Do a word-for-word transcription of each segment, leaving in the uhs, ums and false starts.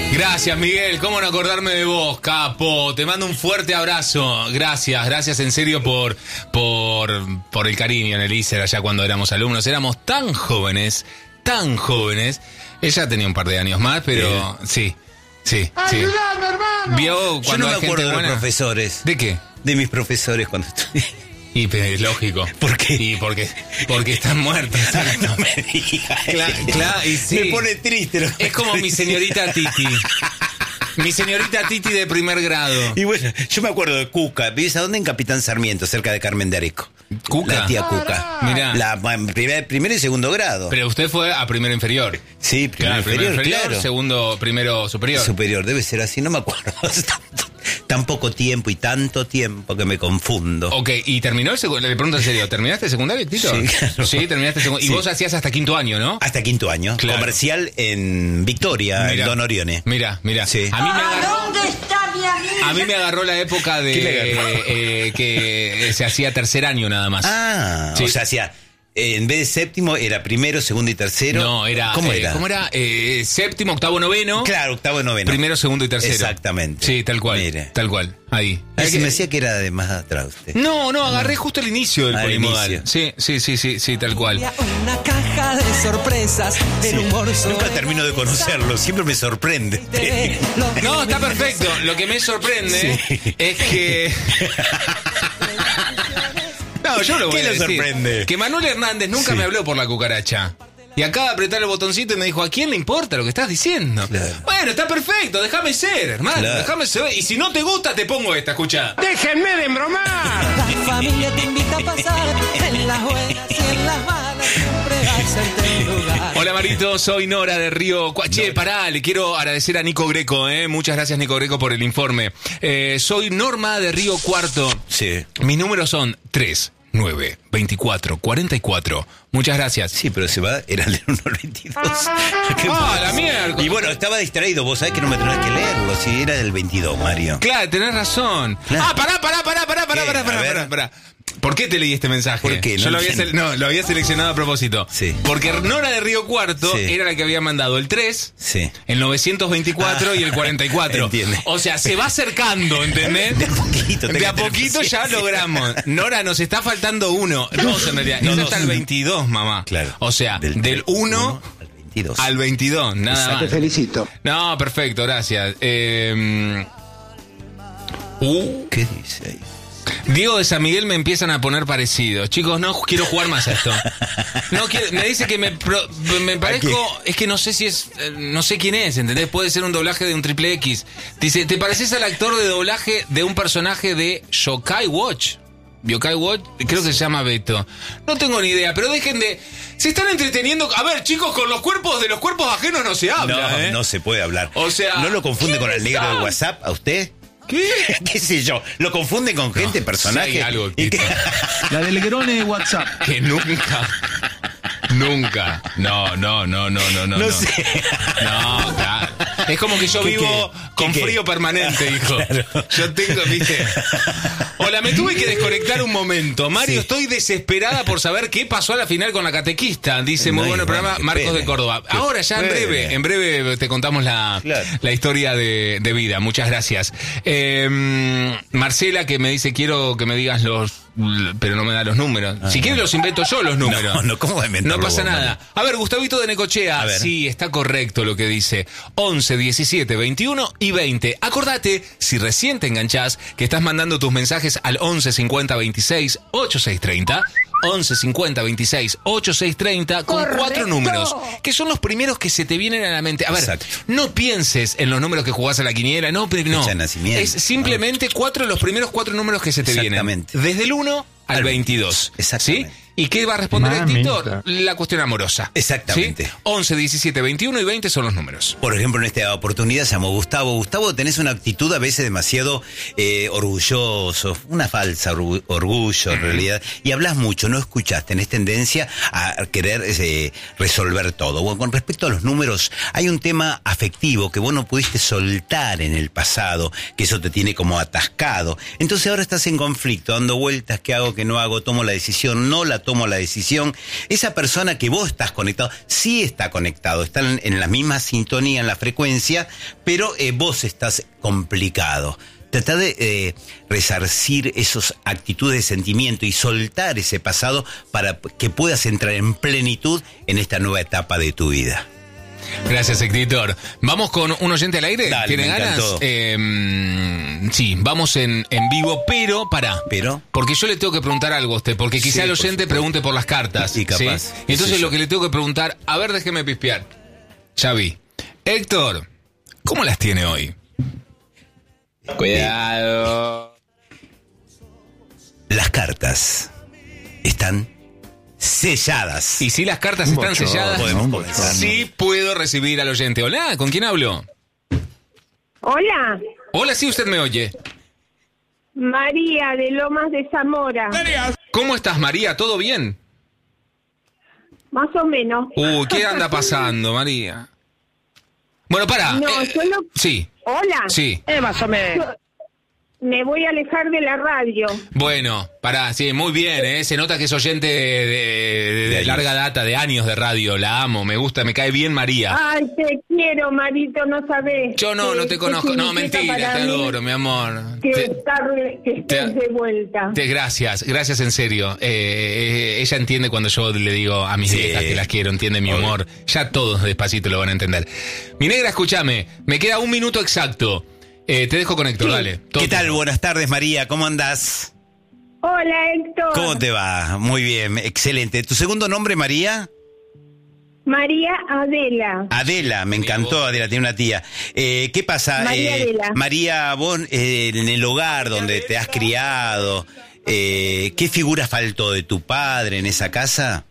Gracias, Miguel. ¿Cómo no acordarme de vos, capo? Te mando un fuerte abrazo. Gracias, gracias en serio por, por, por el cariño en el I S E R allá cuando éramos alumnos. Éramos tan jóvenes, tan jóvenes. Ella tenía un par de años más, pero sí, sí, sí. ¡Ayúdame, hermano! Vio cuando Yo no hay me acuerdo gente de buena. los profesores. ¿De qué? De mis profesores cuando estudié. Y pero es lógico. ¿Por qué? Y porque, porque están muertos. No me digas. Claro, claro, y sí. Me pone triste. Lo que Es como me mi cuenta. señorita Titi. Mi señorita Titi de primer grado. Y bueno, yo me acuerdo de Cuca. ¿Vives a dónde? En Capitán Sarmiento, cerca de Carmen de Areco. ¿Cuca? La tía Cuca. Mirá. La primer, primero y segundo grado. Pero usted fue a primero inferior. Sí, primero Claro, inferior, primero inferior, claro. segundo, primero superior. Superior, debe ser así, no me acuerdo. Tan poco tiempo y tanto tiempo que me confundo. Ok, ¿y terminó el segundo? Le pregunto en serio, ¿terminaste el secundario, Tito? Sí, claro. Sí, terminaste el segundo. Y Sí. vos hacías hasta quinto año, ¿no? Hasta quinto año. Claro. Comercial en Victoria, Mirá. en Don Orione. Mira, mira. Sí. A mí me agarró, ¿Dónde está mi amiga? a mí me agarró la época ¿Qué le de agarró? eh, que se hacía tercer año nada más. Ah, Sí. o sea, hacía, eh, en vez de séptimo, era primero, segundo y tercero. No, era. ¿Cómo eh, era? ¿Cómo era? Eh, séptimo, octavo, noveno. Claro, octavo y noveno. Primero, segundo y tercero. Exactamente. Sí, tal cual. Mire. Tal cual. Ahí. Ah, Hay se que- me decía que era de más atrás usted. No, no, agarré justo el inicio del Ah, el polimodal. inicio. Sí, sí, sí, sí, sí, tal cual. Una caja de sorpresas, el humor Nunca sobre- termino de conocerlo, siempre me sorprende. de lo que No, está me- perfecto. Lo que me sorprende Sí. es que. No, yo lo voy ¿Qué a le decir. sorprende? Que Manuel Hernández nunca Sí. me habló por la cucaracha. Y acaba de apretar el botoncito y me dijo, ¿a quién le importa lo que estás diciendo? Claro. Bueno, está perfecto, déjame ser, hermano, Claro. déjame ser. Y si no te gusta, te pongo esta, escucha. ¡Déjenme de embromar! La familia te invita a pasar en las buenas y en las malas, siempre hacerte lugar. Hola Marito, soy Nora de Río Cuarto. Che, pará, le quiero agradecer a Nico Greco, eh. Muchas gracias Nico Greco por el informe. Eh, soy Norma de Río Cuarto. Sí. Mis números son tres, nueve, veinticuatro, cuarenta y cuatro. Muchas gracias. Sí, pero se va, era el del uno al veintidós. ¿Qué Ah, pasa? la mierda. Y bueno, estaba distraído, vos sabés que no me tenés que leerlo, si era del veintidós, Mario. Claro, tenés razón. Claro. Ah, pará, pará, pará, pará, pará, ¿Qué? pará, A pará, ver. pará, pará. ¿Por qué te leí este mensaje? ¿Por qué? Yo No lo había, entiendo. sele- no, lo había seleccionado a propósito. Sí. Porque Nora de Río Cuarto Sí. era la que había mandado el tres, Sí. el novecientos veinticuatro Ah, y el cuarenta y cuatro. entiende. O sea, se va acercando, ¿entendés? De a poquito, De tenés a que tener poquito ya paciencia. logramos. Nora, nos está faltando uno. Dos en realidad. No, Es dos. hasta el veintidós, mamá. Claro. O sea, del, tres, uno al veintidós. al veintidós, nada Te más. felicito. No, perfecto, gracias. Eh, uh, ¿Qué dice ahí? Diego de San Miguel me empiezan a poner parecidos. Chicos, no quiero jugar más a esto. No quiero, me dice que me, pro- me parezco, es que no sé si es, eh, no sé quién es, ¿entendés? Puede ser un doblaje de un triple X. Dice, ¿te pareces al actor de doblaje de un personaje de Yokai Watch? Yokai Watch, creo que se llama Beto. No tengo ni idea, pero dejen de... Se están entreteniendo... A ver, chicos, con los cuerpos de los cuerpos ajenos no se habla, No, ¿eh? no se puede hablar. O sea, ¿No lo confunde con el negro está? de WhatsApp a usted? ¿Qué? ¿Qué sé yo? ¿Lo confunde con gente, personaje? si hay algo, ¿Y Tito. qué? La del Grone WhatsApp. Que nunca... Nunca. No, no, no, no, no, no. No sé. No, claro. Es como que yo ¿Qué, vivo qué? con ¿Qué, qué? frío permanente, hijo. Claro. Yo tengo, viste. Hola, me tuve que desconectar un momento. Mario, Sí. estoy desesperada por saber qué pasó a la final con la catequista. Dice, muy Ay, bueno el bueno, programa, qué Marcos pena. de Córdoba. Qué Ahora ya en pena. breve, en breve te contamos la, Claro. la historia de, de vida. Muchas gracias. Eh, Marcela, que me dice, quiero que me digas los... Pero no me da los números. Si quieres los invento yo los números. No, no, ¿cómo va a inventarlo No pasa vos, nada. Mario? A ver, Gustavito de Necochea. A ver. Sí, está correcto lo que dice. once, diecisiete, veintiuno y veinte. Acordate, si recién te enganchás, que estás mandando tus mensajes al once cincuenta veintiséis ochenta y seis treinta. once cincuenta veintiséis ochenta y seis treinta con Correcto. cuatro números, que son los primeros que se te vienen a la mente. A ver, Exacto. no pienses en los números que jugás a la quiniela, no, pero no. Fecha de nacimiento. Es simplemente cuatro, los primeros cuatro números que se te vienen. Exactamente. Desde el uno al Al veintidós. Exactamente. ¿Sí? ¿Y qué va a responder el Mamita. editor? La cuestión amorosa. Exactamente. ¿Sí? once, diecisiete, veintiuno y veinte son los números. Por ejemplo, en esta oportunidad se llamó Gustavo. Gustavo, tenés una actitud a veces demasiado eh, orgulloso, una falsa orgu- orgullo en realidad, y hablas mucho, no escuchás, tenés tendencia a querer eh, resolver todo. Bueno, con respecto a los números, hay un tema afectivo que vos no pudiste soltar en el pasado, que eso te tiene como atascado. Entonces ahora estás en conflicto, dando vueltas, ¿qué hago, qué no hago? Tomo la decisión, no la llamada, tomo la decisión. Esa persona que vos estás conectado, sí está conectado, está en, en la misma sintonía, en la frecuencia, pero eh, vos estás complicado. Trata de eh, resarcir esas actitudes de sentimiento y soltar ese pasado para que puedas entrar en plenitud en esta nueva etapa de tu vida. Gracias, Héctor. Vamos con un oyente al aire. Dale, ¿Tiene me ganas? encantó. Eh, sí, vamos en, en vivo, pero pará. ¿Pero? Porque yo le tengo que preguntar algo a usted, porque quizá Sí, el por oyente supuesto. pregunte por las cartas. Y capaz. ¿sí? Entonces Sí, lo yo. que le tengo que preguntar, a ver, déjeme pispear. Ya vi. Héctor, ¿cómo las tiene hoy? Cuidado. Las cartas están selladas. Y si las cartas están Mucho, selladas, podemos comenzar. sí puedo recibir al oyente. Hola, ¿con quién hablo? Hola, Hola, sí, usted me oye. María de Lomas de Zamora. ¿Cómo estás, María? ¿Todo bien? Más o menos. Uy, ¿qué anda pasando, María? Bueno, pará. No, eh, solo... Sí, Hola. sí. Eh, más o menos. Yo- Me voy a alejar de la radio. Bueno, pará, sí, muy bien, ¿eh? Se nota que es oyente de, de- de- de años. larga data, de años de radio. La amo, me gusta, me cae bien María. Ay, te quiero, Marito, no sabés. Yo no, qué- no te qué conozco. No, significa mentira, te para mí adoro, mi amor. Que, Te- estar, que estés te- de vuelta. te- gracias, gracias en serio. Eh, eh, ella entiende cuando yo le digo a mis Sí. viejas que las quiero, entiende mi humor. Ya todos despacito lo van a entender. Mi negra, escúchame, me queda un minuto exacto. Eh, te dejo con Héctor, Sí. dale. Todo ¿Qué tal? tuyo. Buenas tardes, María. ¿Cómo andás? Hola, Héctor. ¿Cómo te va? Muy bien, excelente. ¿Tu segundo nombre, María? María Adela. Adela, me encantó, Adela, tiene una tía. Eh, ¿Qué pasa? María Eh, Adela. María, vos eh, en el hogar donde te has criado, eh, ¿qué figura faltó de tu padre en esa casa?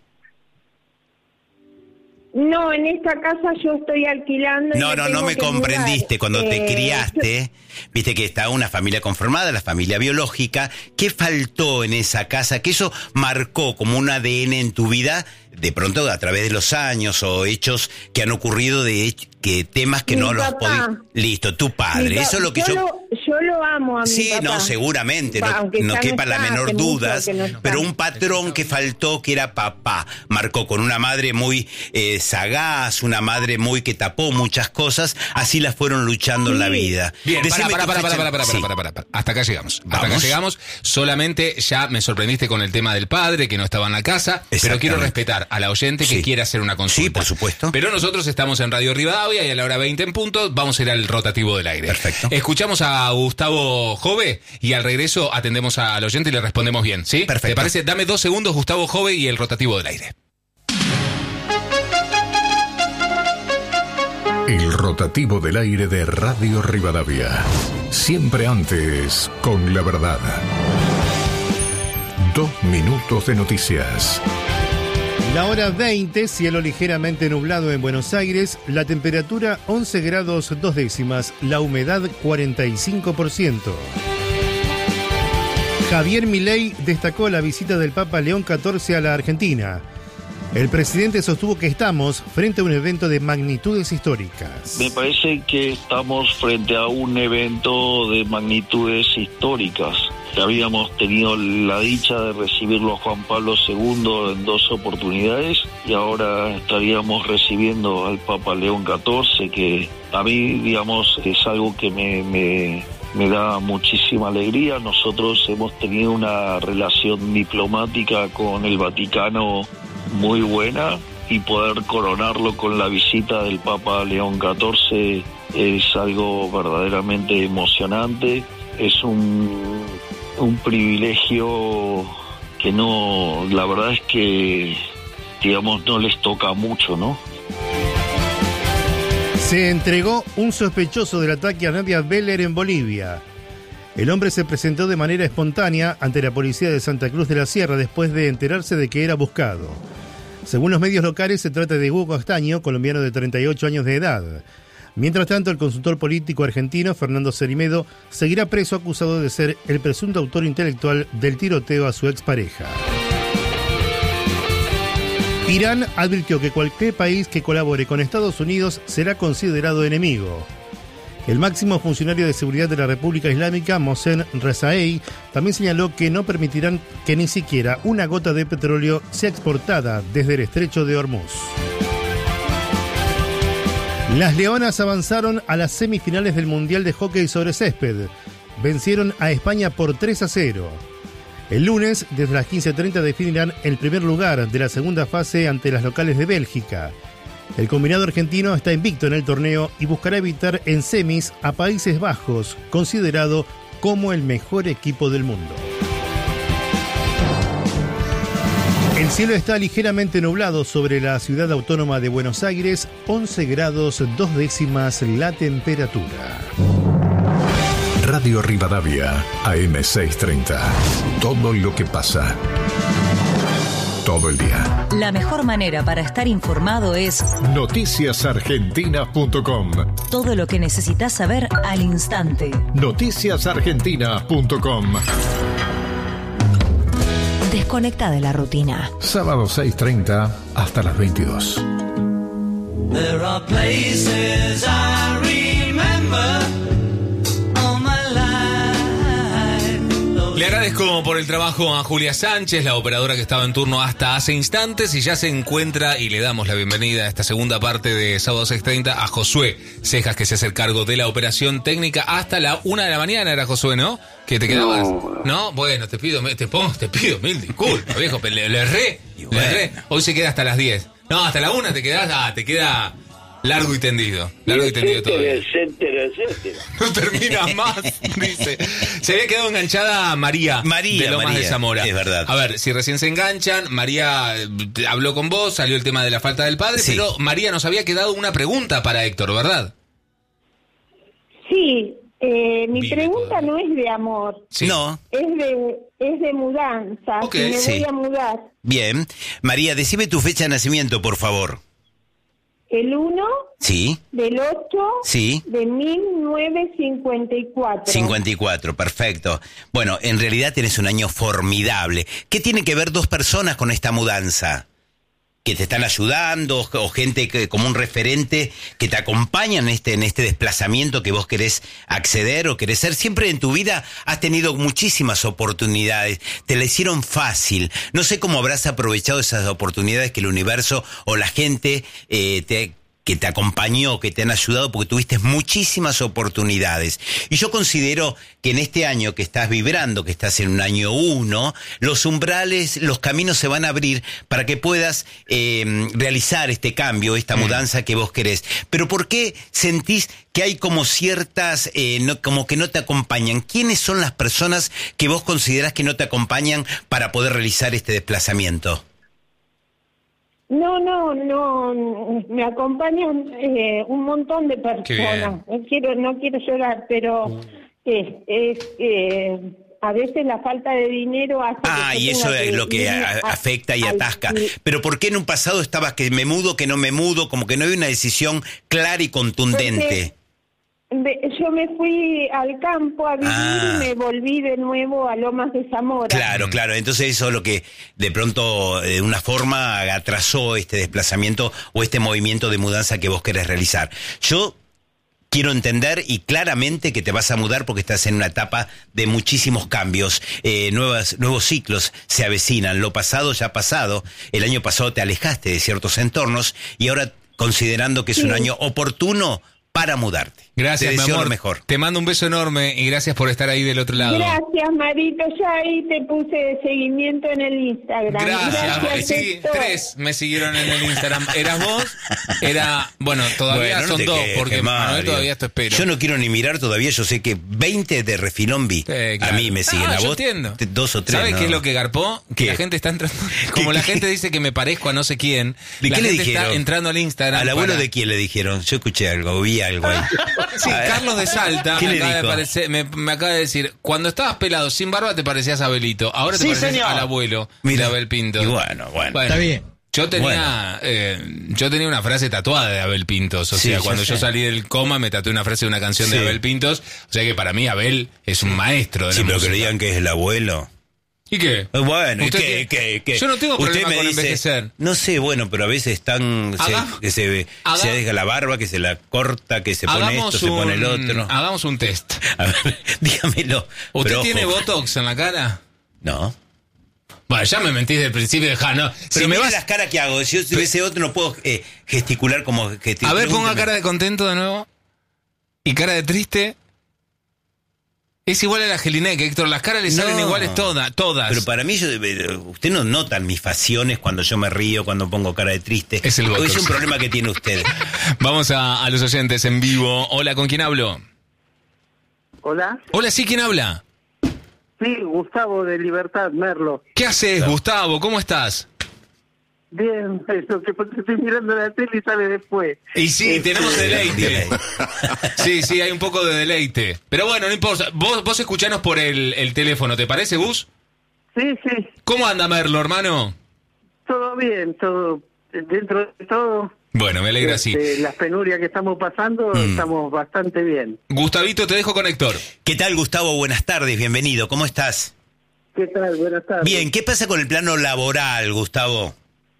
No, en esta casa yo estoy alquilando. y No, me no, tengo no me que comprendiste. mudar. Cuando te Eh, criaste, viste que está una familia conformada, la familia biológica. ¿Qué faltó en esa casa? Que eso marcó como un A D N en tu vida, de pronto a través de los años o hechos que han ocurrido de hech- que temas que Mi no los papá. podías. Listo, tu padre. mi pa- Eso es lo que yo. Lo, yo lo amo a mi Sí, papá. no, seguramente, no, Aunque no ya quepa la está, menor hace mucho dudas, que no está. pero un patrón que faltó que era papá, marcó con una madre muy eh, sagaz, una madre muy que tapó muchas cosas, así las fueron luchando en la Sí. vida. Bien, para, Decime para, tu para, para, fecha- para, para, Sí. para, para, para. Hasta acá llegamos. Hasta acá Vamos. llegamos. Solamente ya me sorprendiste con el tema del padre que no estaba en la casa, pero Exactamente. quiero respetar a la oyente que Sí. quiere hacer una consulta. Sí, por supuesto. Pero nosotros estamos en Radio Rivadavia y a la hora veinte en punto vamos a ir al rotativo del aire. Perfecto. Escuchamos a Gustavo Jove y al regreso atendemos al oyente y le respondemos bien, ¿sí? Perfecto. ¿Te parece? Dame dos segundos, Gustavo Jove y el rotativo del aire. El rotativo del aire de Radio Rivadavia. Siempre antes, con la verdad. Dos minutos de noticias. La hora veinte, cielo ligeramente nublado en Buenos Aires, la temperatura once grados dos décimas, la humedad cuarenta y cinco por ciento. Javier Milei destacó la visita del Papa León catorce a la Argentina. El presidente sostuvo que estamos frente a un evento de magnitudes históricas. Me parece que estamos frente a un evento de magnitudes históricas. Que habíamos tenido la dicha de recibirlo a Juan Pablo segundo en dos oportunidades y ahora estaríamos recibiendo al Papa León catorce, que a mí, digamos, es algo que me, me, me da muchísima alegría. Nosotros hemos tenido una relación diplomática con el Vaticano muy buena y poder coronarlo con la visita del Papa León catorce es algo verdaderamente emocionante. Es un, un privilegio que no, la verdad es que, digamos, no les toca mucho, ¿no? Se entregó un sospechoso del ataque a Nadia Beller en Bolivia. El hombre se presentó de manera espontánea ante la policía de Santa Cruz de la Sierra después de enterarse de que era buscado. Según los medios locales, se trata de Hugo Castaño, colombiano de treinta y ocho años de edad. Mientras tanto, el consultor político argentino, Fernando Cerimedo, seguirá preso acusado de ser el presunto autor intelectual del tiroteo a su expareja. Irán advirtió que cualquier país que colabore con Estados Unidos será considerado enemigo. El máximo funcionario de seguridad de la República Islámica, Mohsen Rezaei, también señaló que no permitirán que ni siquiera una gota de petróleo sea exportada desde el estrecho de Hormuz. Las Leonas avanzaron a las semifinales del Mundial de Hockey sobre Césped. Vencieron a España por tres a cero. El lunes, desde las quince treinta, definirán el primer lugar de la segunda fase ante las locales de Bélgica. El combinado argentino está invicto en el torneo y buscará evitar en semis a Países Bajos, considerado como el mejor equipo del mundo. El cielo está ligeramente nublado sobre la ciudad autónoma de Buenos Aires, once grados dos décimas la temperatura. Radio Rivadavia, A M seiscientos treinta. Todo lo que pasa. Todo el día. La mejor manera para estar informado es noticias argentinas punto com. Todo lo que necesitas saber al instante. noticias argentinas punto com. Desconecta de la rutina. Sábado seis treinta hasta las veintidós. There are places I remember. Le agradezco por el trabajo a Julia Sánchez, la operadora que estaba en turno hasta hace instantes y ya se encuentra, y le damos la bienvenida a esta segunda parte de Sábado seis treinta, a Josué Cejas, que se hace el cargo de la operación técnica hasta la una de la mañana. Era Josué, ¿no? Que te quedabas. No, ¿no? Bueno, te pido, te pongo, te pido mil disculpas, viejo, le, le erré, le erré. Hoy se queda hasta las diez. No, hasta la una te quedás, ah, te queda largo y tendido. Largo y tendido todo. Etcétera, etcétera. No termina más, dice. Se había quedado enganchada María, María de Lomas María, de Zamora. Es verdad. A ver, si recién se enganchan, María eh, habló con vos, salió el tema de la falta del padre, Sí. pero María nos había quedado una pregunta para Héctor, ¿verdad? Sí, eh, mi Vive pregunta todavía. no es de amor, Sí. No. es de es de mudanza. Ok, si me sí. voy a mudar. Bien. María, decime tu fecha de nacimiento, por favor. El uno Sí. del ocho Sí. de mil novecientos cincuenta y cuatro. cincuenta y cuatro, perfecto. Bueno, en realidad tienes un año formidable. ¿Qué tiene que ver dos personas con esta mudanza? ¿Que te están ayudando o gente que, como un referente que te acompaña en este, en este desplazamiento que vos querés acceder o querés ser? Siempre en tu vida has tenido muchísimas oportunidades, te la hicieron fácil. No sé cómo habrás aprovechado esas oportunidades que el universo o la gente eh, te... que te acompañó, que te han ayudado, porque tuviste muchísimas oportunidades. Y yo considero que en este año que estás vibrando, que estás en un año uno, los umbrales, los caminos se van a abrir para que puedas eh, realizar este cambio, esta mm. mudanza que vos querés. Pero ¿por qué sentís que hay como ciertas, eh, no, como que no te acompañan? ¿Quiénes son las personas que vos considerás que no te acompañan para poder realizar este desplazamiento? No, no, no, me acompañan eh, un montón de personas. No quiero, no quiero llorar, pero es, es eh, a veces la falta de dinero hace Ah, que y eso es lo que a, afecta y atasca. Al, pero ¿por qué en un pasado estabas que me mudo, que no me mudo, como que no hay una decisión clara y contundente? Yo me fui al campo a vivir ah. y me volví de nuevo a Lomas de Zamora. Claro, claro. Entonces eso es lo que de pronto, de una forma, atrasó este desplazamiento o este movimiento de mudanza que vos querés realizar. Yo quiero entender y claramente que te vas a mudar porque estás en una etapa de muchísimos cambios, eh, nuevas, nuevos ciclos se avecinan. Lo pasado ya ha pasado. El año pasado te alejaste de ciertos entornos y ahora, considerando que es sí. un año oportuno para mudarte. Gracias, te deseo mi amor. Lo mejor. Te mando un beso enorme y gracias por estar ahí del otro lado. Gracias, Marito. Ya ahí te puse de seguimiento en el Instagram. Gracias. Gracias sí, tres me siguieron en el Instagram. ¿Eras vos? Era, bueno, todavía bueno, no son dos, quejes, porque Manuel todavía te espero. Yo no quiero ni mirar todavía, yo sé que veinte de refilón vi. Sí, claro. A mí me siguen, ah, a vos. Entiendo. Dos o tres. ¿Sabes no. qué es lo que garpó? Que ¿Qué? La gente está entrando. Como la gente dice que me parezco a no sé quién. ¿De la qué gente le dijeron? Está entrando al Instagram. ¿Al abuelo para... de quién le dijeron? Yo escuché algo, vi algo ahí. Sí, Carlos de Salta ¿Qué me, le acaba dijo? de parecer, me, me acaba de decir, cuando estabas pelado sin barba te parecías a Abelito, ahora te sí, pareces señor. al abuelo Mira, de Abel Pintos. Y bueno, bueno, bueno, está bien. Yo tenía, bueno. eh, yo tenía una frase tatuada de Abel Pintos, o sí, sea, cuando yo, yo salí del coma me tatué una frase de una canción sí. de Abel Pintos, o sea que para mí Abel es un maestro de sí, la pero música. que digan que es el abuelo. ¿Y qué? Bueno, ¿y Usted qué, tiene- qué, qué? Yo no tengo Usted problema me con dice, envejecer. No sé, bueno, pero a veces están... se- Haga- que se, haga- se deja la barba, que se la corta, que se pone Hagamos esto, se pone el un- otro. Hagamos un test. A ver, dígamelo. ¿Usted Pero, tiene ojo. Botox en la cara? No. Bueno, ya me mentís del principio, dejá, no. Pero Pero me mire vas... las caras que hago. Si yo tuviese otro no puedo eh, gesticular como... Gesti- A ver, ponga pregúnteme. cara de contento de nuevo. Y cara de triste. Es igual a la Jelinek, Héctor. Las caras le salen No. iguales todas, todas. Pero para mí, yo, eh, usted no nota mis facciones cuando yo me río, cuando pongo cara de triste. Es el O Botox. es un problema que tiene usted. Vamos a, a los oyentes en vivo. Hola, ¿con quién hablo? Hola. Hola, ¿sí? ¿Quién habla? Sí, Gustavo de Libertad, Merlo. ¿Qué haces, Gustavo? ¿Cómo estás? Bien, eso que porque estoy mirando la tele y sale después. Y sí, Este, tenemos deleite. Sí, sí, hay un poco de deleite. Pero bueno, no importa. Vos, vos escuchanos por el, el teléfono, ¿te parece, Gus? Sí, sí, ¿Cómo anda Merlo, hermano? todo bien, todo dentro de todo. Bueno, me alegra así. este, las penurias que estamos pasando, Mm. estamos bastante bien. Gustavito, te dejo con Héctor. ¿Qué tal, Gustavo? Buenas tardes, bienvenido. ¿Cómo estás? ¿Qué tal? Buenas tardes. Bien, ¿qué pasa con el plano laboral, Gustavo?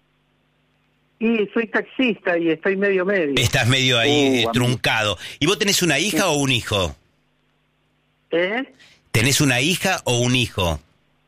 Y soy taxista y estoy medio medio. Estás medio ahí Uh, eh, truncado. ¿Y vos tenés una hija o un hijo? ¿Eh? ¿Tenés una hija o un hijo?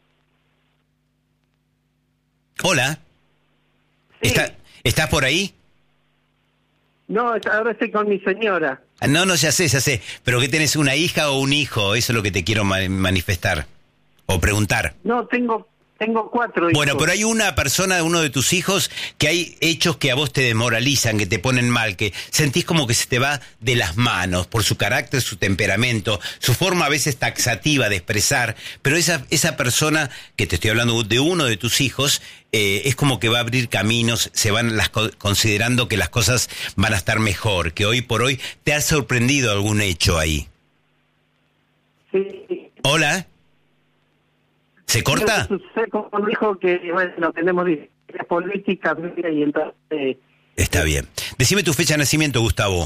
Hola. Sí. ¿Está- ¿Estás por ahí? No, ahora estoy con mi señora. Ah, No, no, ya sé, ya sé. ¿Pero qué tenés, una hija o un hijo? Eso es lo que te quiero ma- manifestar. O preguntar. No, tengo tengo cuatro hijos. Bueno, pero hay una persona, uno de tus hijos, que hay hechos que a vos te desmoralizan, que te ponen mal, que sentís como que se te va de las manos por su carácter, su temperamento, su forma a veces taxativa de expresar, pero esa, esa persona, que te estoy hablando de uno de tus hijos, eh, es como que va a abrir caminos, se van las co- considerando que las cosas van a estar mejor, que hoy por hoy te ha sorprendido algún hecho ahí. Sí. Hola. ¿Se corta? Lo que sucede con mi hijo que, bueno, tenemos diferencias políticas y entonces... eh, Está bien. Decime tu fecha de nacimiento, Gustavo.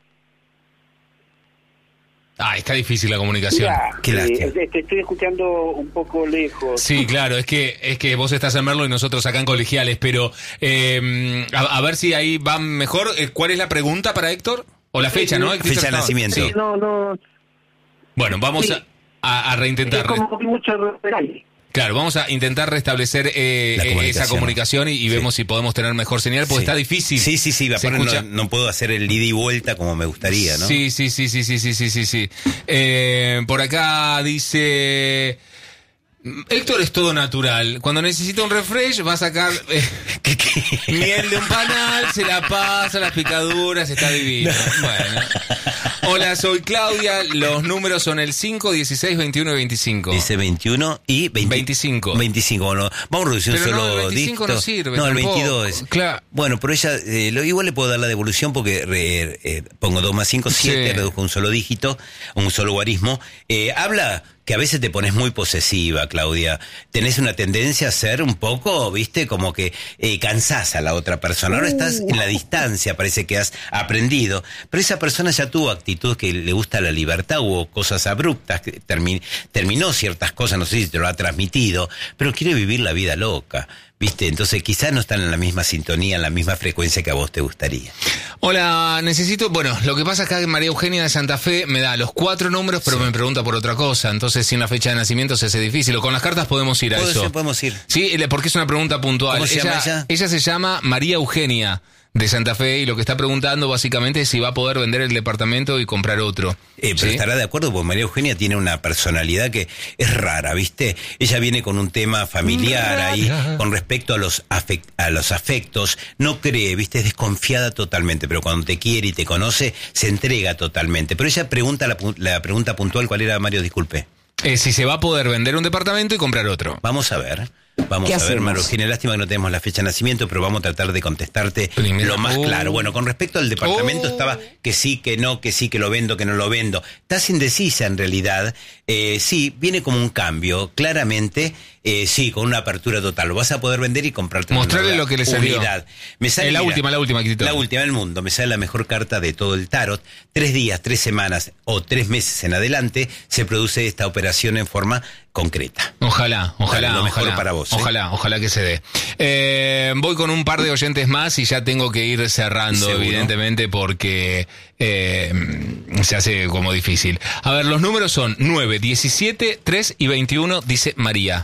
Ah, está difícil la comunicación. Qué lástima. te estoy escuchando un poco lejos. Sí, claro, es que es que vos estás en Merlo y nosotros acá en Colegiales, pero eh, a, a ver si ahí va mejor. Eh, ¿Cuál es la pregunta para Héctor? O la fecha, ¿no? Héctor Fecha de estaba- nacimiento. Sí. No, no, Bueno, vamos Sí. a, a, a es reintentar. como que mucho referente. Claro, vamos a intentar restablecer eh, La eh, comunicación. esa comunicación y, y Sí. vemos si podemos tener mejor señal, porque Sí. está difícil. Sí, sí, sí. Se aparte escucha- no, no puedo hacer el ida y vuelta como me gustaría, ¿no? Sí, sí, sí, sí, sí, sí, sí, sí, sí. Eh, por acá dice... Héctor es todo natural. Cuando necesita un refresh va a sacar eh, ¿Qué, qué? miel de un panal, se la pasa, las picaduras, está divino. Bueno. Hola, soy Claudia. Los números son el cinco, dieciséis, veintiuno y veinticinco. Dice veintiuno y veinte, veinticinco. veinticinco. Bueno, vamos a reducir un Pero no, solo el veinticinco dígito. no sirve No, el tampoco. veintidós. Claro. Bueno, pero ella, eh, lo, igual le puedo dar la devolución porque eh, eh, pongo dos más cinco, siete, Sí. reduzco un solo dígito, un solo guarismo. Eh, habla que a veces te pones muy posesiva, Claudia. Tenés una tendencia a ser un poco, viste, como que eh, cansás a la otra persona. Ahora estás en la distancia, parece que has aprendido. Pero esa persona ya tuvo actitud que le gusta la libertad, hubo cosas abruptas, que termi- terminó ciertas cosas, no sé si te lo ha transmitido, pero quiere vivir la vida loca, viste. Entonces quizás no están en la misma sintonía, en la misma frecuencia que a vos te gustaría. Hola, necesito... Bueno, lo que pasa acá que María Eugenia de Santa Fe me da los cuatro números, pero me pregunta por otra cosa. Entonces, sin la fecha de nacimiento se hace difícil. O con las cartas podemos ir a Puedo eso. ser, podemos ir. Sí, porque es una pregunta puntual. ¿Cómo se llama ella? Ella se llama María Eugenia de Santa Fe y lo que está preguntando básicamente es si va a poder vender el departamento y comprar otro. Eh, pero ¿Sí? estará de acuerdo, porque María Eugenia tiene una personalidad que es rara, ¿viste? Ella viene con un tema familiar Rara. ahí, con respecto a los, afect- a los afectos, no cree, ¿viste? Es desconfiada totalmente, pero cuando te quiere y te conoce, se entrega totalmente. Pero ella pregunta la, pu- la pregunta puntual, ¿cuál era, Mario? Disculpe. Eh, si se va a poder vender un departamento y comprar otro. Vamos a ver. Vamos ¿Qué a ver, hacemos? María Eugenia, lástima que no tenemos la fecha de nacimiento, pero vamos a tratar de contestarte Primero- lo más Oh. claro. Bueno, con respecto al departamento Oh. estaba que sí, que no, que sí, que lo vendo, que no lo vendo. Estás indecisa en realidad. Eh, sí, viene como un cambio, claramente, eh, sí, con una apertura total. Lo vas a poder vender y comprarte una Mostrarle nueva lo que le salió. unidad. Me sale, Eh, la mira, última, la última, Quitito. La última del mundo. Me sale la mejor carta de todo el tarot. Tres días, tres semanas o tres meses en adelante se produce esta operación en forma concreta. Ojalá, ojalá, Lo mejor ojalá, para vos. ¿eh? Ojalá, ojalá que se dé. Eh, voy con un par de oyentes más y ya tengo que ir cerrando, ¿Seguro? evidentemente, porque eh, se hace como difícil. A ver, los números son nueve, diecisiete, tres y veintiuno, dice María.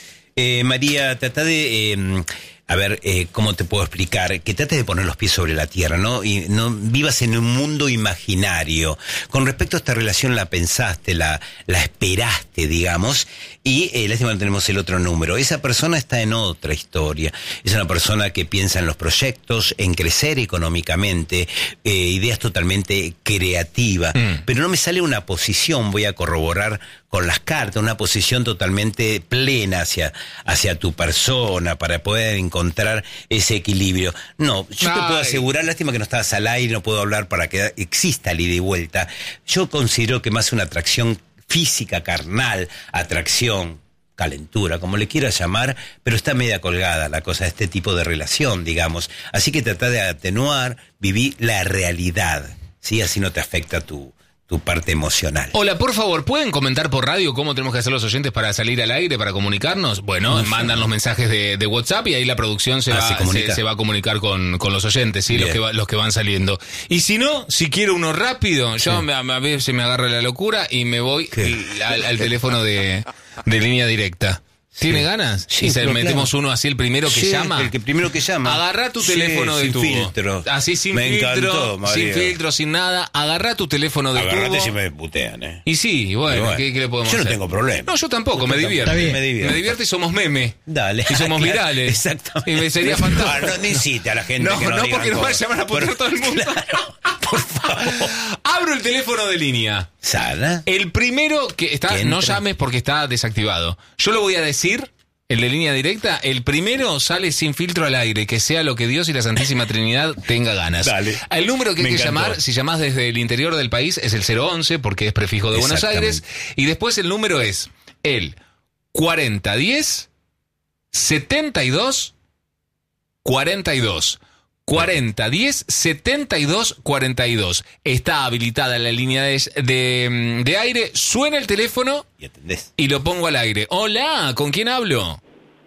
Eh, María, trata de... Eh, A ver, eh, ¿cómo te puedo explicar? Que trates de poner los pies sobre la tierra, ¿no? Y no vivas en un mundo imaginario. Con respecto a esta relación, la pensaste, la, la esperaste, digamos, y eh, lástima no tenemos el otro número. Esa persona está en otra historia. Es una persona que piensa en los proyectos, en crecer económicamente, eh, ideas totalmente creativas. Mm. Pero no me sale una posición, voy a corroborar con las cartas, una posición totalmente plena hacia, hacia tu persona, para poder encontrar ese equilibrio. No, yo Ay. te puedo asegurar, lástima que no estabas al aire, no puedo hablar para que exista el ida y vuelta. Yo considero que más una atracción física, carnal, atracción, calentura, como le quieras llamar, pero está media colgada la cosa de este tipo de relación, digamos. Así que trata de atenuar, vivir la realidad, ¿sí? Así no te afecta tu... tu parte emocional. Hola, por favor, ¿pueden comentar por radio cómo tenemos que hacer los oyentes para salir al aire, para comunicarnos? Bueno, no, mandan los mensajes de, de WhatsApp y ahí la producción se, ah, va, se, se, se va a comunicar con, con los oyentes, ¿sí? Los que, va, los que van saliendo. Y si no, si quiero uno rápido, yo sí. me, a veces me agarra la locura y me voy al, al teléfono de, de línea directa. ¿Tiene sí. ganas? Sí, y se metemos claro. uno así, el primero que sí, llama. El que primero que llama. Agarrá tu teléfono sí, de sin tubo. filtro. Así sin me filtro. Encantó, María. Sin filtro, sin nada. Agarrá tu teléfono de Agarrate tubo. si me putean, ¿eh? Y sí, bueno, y bueno ¿qué, ¿qué le podemos yo hacer? Yo no tengo problema. No, yo tampoco, me divierte. Me divierte. Me divierte y somos meme. Dale. Y somos claro, virales. Exactamente. Y me sería fantástico. No, no, no incite a la gente no, que no No, digan porque nos va a cosas. llamar a putear Pero, todo el mundo. Claro, por favor. Abro el teléfono de línea. ¿Sala? El primero que está, no llames porque está desactivado. Yo lo voy a decir. El de línea directa, el primero sale sin filtro al aire, que sea lo que Dios y la Santísima Trinidad tenga ganas. Dale. El número que hay Me que encantó. llamar, si llamás desde el interior del país, es el cero once, porque es prefijo de Buenos Aires. Y después el número es el cuarenta diez setenta y dos cuarenta y dos. cuarenta diez setenta y dos cuarenta y dos. Está habilitada la línea de, de, de aire. Suena el teléfono y atendés. Y lo pongo al aire. Hola, ¿con quién hablo?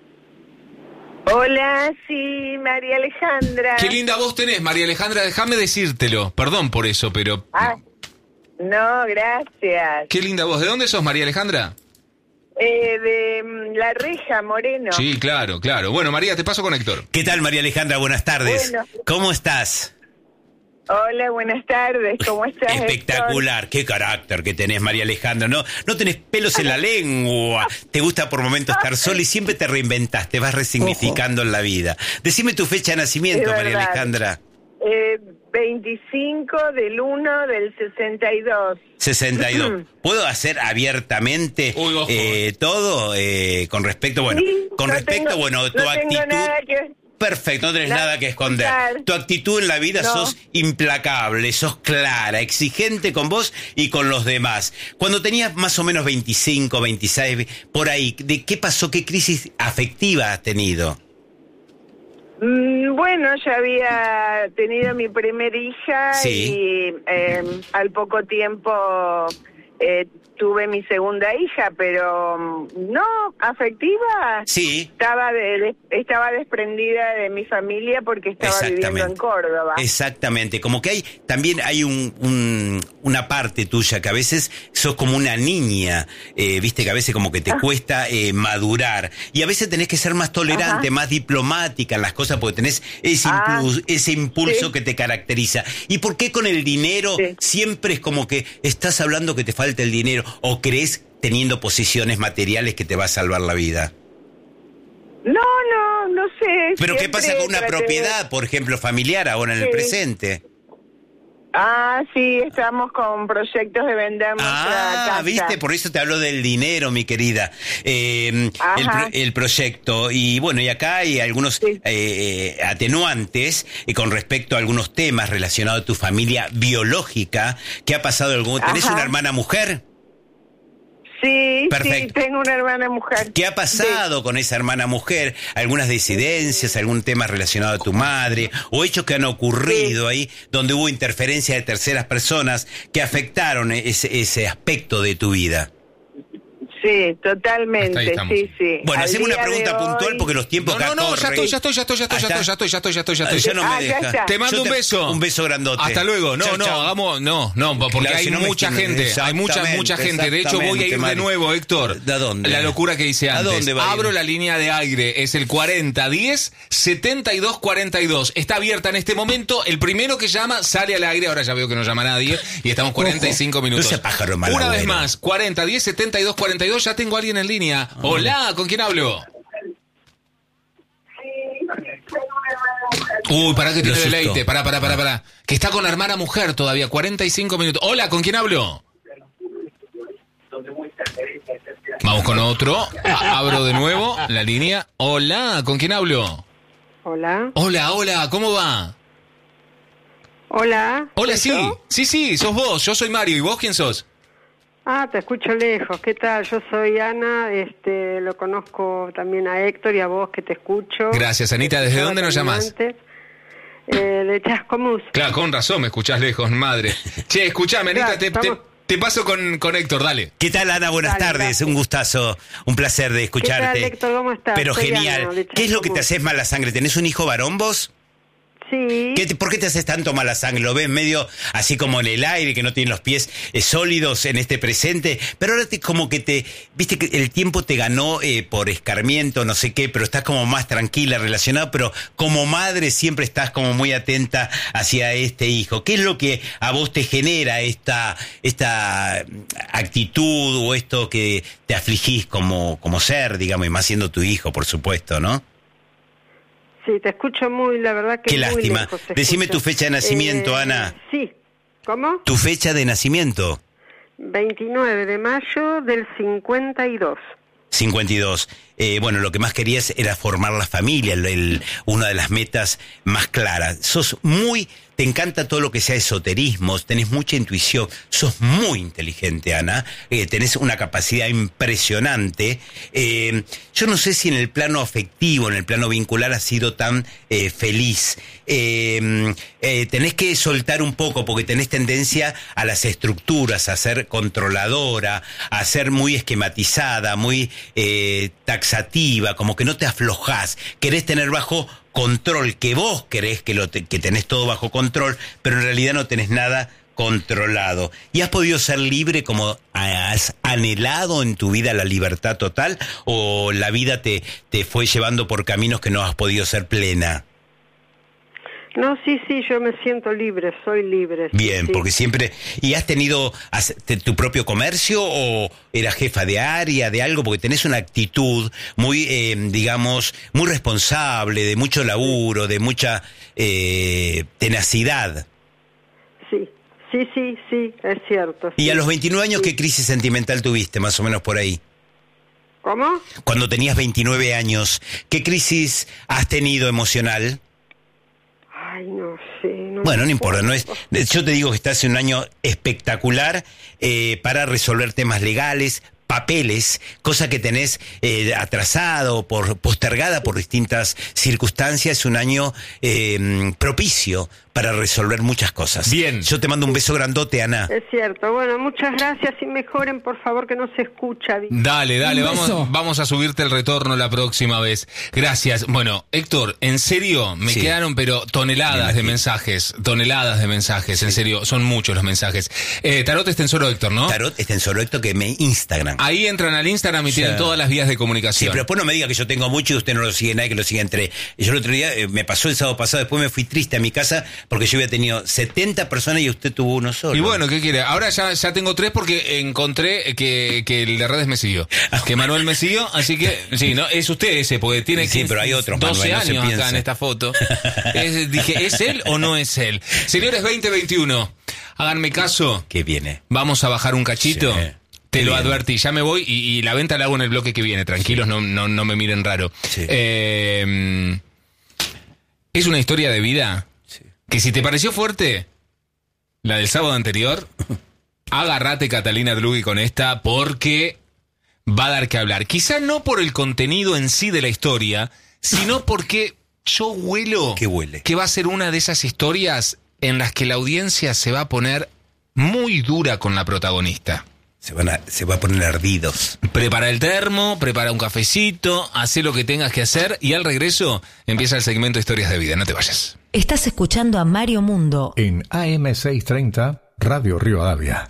Hola, sí, María Alejandra. Qué linda voz tenés, María Alejandra. Déjame decírtelo. Perdón por eso, pero... Ah, no, gracias. Qué linda voz. ¿De dónde sos, María Alejandra? Eh, de um, La Reja, Moreno. Sí, claro, claro. Bueno, María, te paso con Héctor. ¿Qué tal, María Alejandra? Buenas tardes. Bueno. ¿Cómo estás? Hola, buenas tardes. ¿Cómo estás, Espectacular. Héctor? Qué carácter que tenés, María Alejandra. No, no tenés pelos en la lengua. Te gusta por momentos estar sola y siempre te reinventás, te vas resignificando en la vida. Decime tu fecha de nacimiento, María Alejandra. Eh, veinticinco del uno del sesenta y dos. sesenta y dos. ¿Puedo hacer abiertamente Uy, ojo. eh, todo eh, con respecto, bueno, Sí, con no respecto, tengo, bueno, tu no actitud... Tengo nada que... Perfecto, no tenés Nada nada que esconder. escuchar. Tu actitud en la vida, No. sos implacable, sos clara, exigente con vos y con los demás. Cuando tenías más o menos veinticinco, veintiséis, por ahí, ¿de qué pasó? ¿Qué crisis afectiva has tenido? Mm, Bueno, ya había tenido mi primera hija Sí. y eh, al poco tiempo eh, tuve mi segunda hija, pero mm, no, afectiva. Sí. Estaba de, de- estaba desprendida de mi familia porque estaba viviendo en Córdoba. Exactamente, como que hay, también hay un, un- una parte tuya que a veces sos como una niña, eh, viste que a veces como que te Ah. cuesta eh, madurar y a veces tenés que ser más tolerante, Ajá. más diplomática en las cosas porque tenés ese, Ah, impulso, ese impulso sí. que te caracteriza. ¿Y por qué con el dinero Sí. siempre es como que estás hablando que te falta el dinero o crees teniendo posiciones materiales que te va a salvar la vida? No, no, no sé. Pero ¿qué siempre pasa con una traté de- propiedad, por ejemplo, familiar ahora en el Sí. presente? Ah, sí, estamos con proyectos de vender nuestra Ah, casa. viste, por eso te hablo del dinero, mi querida. Eh, el, Ajá. pro- el proyecto. Y bueno, y acá hay algunos Sí. eh, atenuantes eh, con respecto a algunos temas relacionados a tu familia biológica. ¿Qué ha pasado? Algún- ¿Tenés Ajá. una hermana mujer? Sí, sí, Perfecto. tengo una hermana mujer. ¿Qué ha pasado con esa hermana mujer? ¿Algunas disidencias, algún tema relacionado a tu madre? ¿O hechos que han ocurrido ahí donde hubo interferencia de terceras personas que afectaron ese, ese aspecto de tu vida? Sí, Sí, totalmente, sí, sí. Bueno, Al hacemos una día pregunta de puntual hoy- porque los tiempos No, acá no, no, ya corren. estoy, ya estoy, ya estoy, ya estoy, ya estoy, ya estoy, ya estoy, ya estoy, ya estoy, Ya no me Ah, ya deja. está. Te mando Yo un beso. Un beso grandote. Hasta luego. No, Chau, no, chau. hagamos, no, no, porque Claro, hay si no me mucha estimen. gente, hay mucha, mucha Exactamente, gente. De hecho, voy a ir de exactamente, nuevo, Héctor. ¿De dónde? La locura que hice ¿A antes. dónde va a ir? Abro la línea de aire, es el cuarenta diez setenta y dos cuarenta y dos. Está abierta en este momento. El primero que llama sale al aire. Ahora ya veo que no llama nadie y estamos cuarenta y cinco minutos. No sea pájaro mal Una vez agüero. más, cuarenta diez setenta y dos cuarenta y dos. Ya tengo a alguien en línea. Hola, ¿con quién hablo? Uy, pará que Lo tiene asustó. deleite. Pará, pará, pará, pará. Que está con la hermana mujer todavía. cuarenta y cinco minutos. Hola, ¿con quién hablo? Vamos con otro. A- abro de nuevo la línea. Hola, ¿con quién hablo? Hola. Hola, hola, ¿cómo va? Hola. Hola, ¿soy sí. yo? Sí, sí, sos vos. Yo soy Mario. ¿Y vos quién sos? Ah, te escucho lejos. ¿Qué tal? Yo soy Ana, este, lo conozco también a Héctor y a vos que te escucho. Gracias, Anita. ¿Desde dónde nos llamás? Antes. Eh, de Chascomús. Claro, con razón, me escuchás lejos, madre. Che, escuchame, Anita, Claro, te, te, estamos- te paso con, con Héctor, dale. ¿Qué tal, Ana? Buenas Dale, tardes. gracias. Un gustazo, un placer de escucharte. ¿Qué tal, Héctor? ¿Cómo estás? Pero Soy genial. Ana, de ¿Qué es lo que te Chascomús. haces mala sangre? ¿Tenés un hijo varón vos? Sí. ¿Qué te- ¿Por qué te haces tanto mala sangre? ¿Lo ves medio así como en el aire, que no tiene los pies eh, sólidos en este presente? Pero ahora te, como que te... Viste que el tiempo te ganó eh, por escarmiento, no sé qué, pero estás como más tranquila, relacionada, pero como madre siempre estás como muy atenta hacia este hijo. ¿Qué es lo que a vos te genera esta, esta actitud o esto que te afligís como, como ser, digamos, y más siendo tu hijo, por supuesto, ¿no? Sí, te escucho muy, la verdad que Qué muy lástima. lejos se Decime escucha. tu fecha de nacimiento, Eh, Ana. Sí. ¿Cómo? Tu fecha de nacimiento. veintinueve de mayo del cincuenta y dos. cincuenta y dos. Eh, bueno, lo que más querías era formar la familia, el, el- una de las metas más claras. Sos muy, te encanta todo lo que sea esoterismo, tenés mucha intuición, sos muy inteligente, Ana, eh, tenés una capacidad impresionante. Eh, yo no sé si en el plano afectivo, en el plano vincular has sido tan eh, feliz. Eh, eh, tenés que soltar un poco porque tenés tendencia a las estructuras, a ser controladora, a ser muy esquematizada, muy eh, taxativa, como que no te aflojás, querés tener bajo control, que vos querés que, lo te- que tenés todo bajo control, pero en realidad no tenés nada controlado. ¿Y has podido ser libre como has anhelado en tu vida la libertad total o la vida te, te fue llevando por caminos que no has podido ser plena? No, sí, sí, yo me siento libre, soy libre. sí, Bien, sí. porque siempre... ¿Y has tenido has- te- tu propio comercio o eras jefa de área, de algo? Porque tenés una actitud muy, eh, digamos, muy responsable, de mucho laburo, de mucha eh, tenacidad. Sí, sí, sí, sí, es cierto. Y sí. a los veintinueve años, Sí. ¿qué crisis sentimental tuviste, más o menos por ahí? ¿Cómo? Cuando tenías veintinueve años, ¿qué crisis has tenido emocional? Ay, no sé. No Bueno, no me importa, no es. acuerdo. Yo te digo que estás en un año espectacular eh, para resolver temas legales, papeles, cosa que tenés eh, atrasado, por postergada por distintas circunstancias. Es un año eh, propicio para resolver muchas cosas. Bien. Yo te mando un beso grandote, Ana. Es cierto. Bueno, muchas gracias y mejoren, por favor, que no se escucha bien. Dale, dale, Un vamos, beso. vamos a subirte el retorno la próxima vez. Gracias. Bueno, Héctor, en serio, me Sí. quedaron pero Me toneladas de imagino. mensajes, toneladas de mensajes, en serio, son muchos los mensajes. Eh, Tarot Extensoro Héctor, ¿no? Tarot Extensor Héctor, que me Instagram. Ahí entran al Instagram y Sí. tienen todas las vías de Sí, comunicación. pero después no me diga que yo tengo mucho y usted no lo sigue nadie, que lo sigue entre... Yo el otro día, eh, me pasó el sábado pasado, después me fui triste a mi casa porque yo había tenido setenta personas y usted tuvo uno solo. Y bueno, ¿qué quiere? Ahora ya, ya tengo tres porque encontré que, que el de redes me siguió. Que Manuel me siguió, así que, sí, no, es usted ese, porque tiene Sí, quince, pero hay otros, doce Manuel, no se años acá piense. en esta foto. Es- dije, ¿es él o no es él? Señores, veinte veintiuno, háganme caso. ¿Qué viene? Vamos a bajar un cachito. Sí. Te Qué lo bien. advertí, ya me voy y, y la venta la hago en el bloque que viene. Tranquilos, no, no, no me miren raro. Sí. Eh, es una historia de vida que si te pareció fuerte, la del sábado anterior, agárrate Catalina Drugui con esta porque va a dar que hablar. Quizá no por el contenido en sí de la historia, sino porque yo huelo ¿Qué huele? que va a ser una de esas historias en las que la audiencia se va a poner muy dura con la protagonista. Se, van a, se va a poner ardidos. Prepara el termo, prepara un cafecito, hace lo que tengas que hacer y al regreso empieza el segmento Historias de Vida. No te vayas. Estás escuchando a Mario Mundo en A M seiscientos treinta, Radio Rivadavia.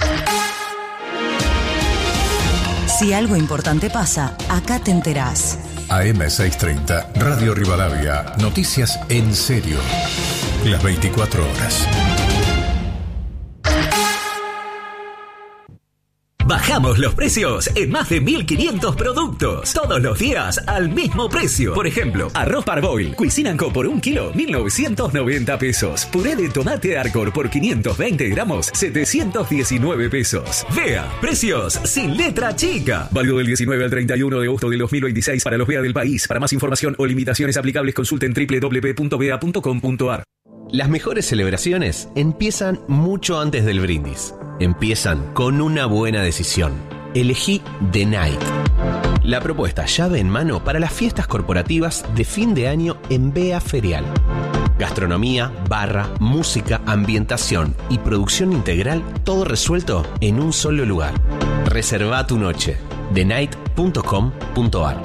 Si algo importante pasa, acá te enterás. A M seiscientos treinta, Radio Rivadavia. Noticias en serio. Las veinticuatro horas. Bajamos los precios en más de mil quinientos productos. Todos los días al mismo precio. Por ejemplo, arroz Parboil, Cuisine and Co por un kilo, mil novecientos noventa pesos. Puré de tomate Arcor por quinientos veinte gramos, setecientos diecinueve pesos. Vea, precios sin letra chica. Válido del diecinueve al treinta y uno de agosto de dos mil veintiséis para los V E A del país. Para más información o limitaciones aplicables consulten doble u doble u doble u punto v e a punto com punto a r. Las mejores celebraciones empiezan mucho antes del brindis. Empiezan con una buena decisión. Elegí The Night. La propuesta llave en mano para las fiestas corporativas de fin de año en B E A Ferial. Gastronomía, barra, música, ambientación y producción integral, todo resuelto en un solo lugar. Reserva tu noche. the night punto com punto a r.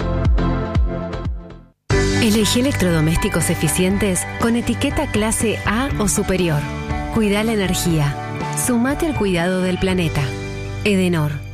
Elegí electrodomésticos eficientes con etiqueta clase A o superior. Cuida la energía. Sumate al cuidado del planeta. Edenor.